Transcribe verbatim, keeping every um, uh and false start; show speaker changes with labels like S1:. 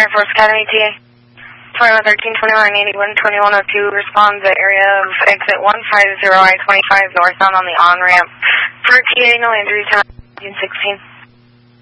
S1: Air Force Academy, T A. Toyota thirteen twenty-one, eighty-one twenty-one oh two, respond to area of exit one five zero I twenty-five northbound on the on-ramp. For T A, no injuries, nineteen sixteen.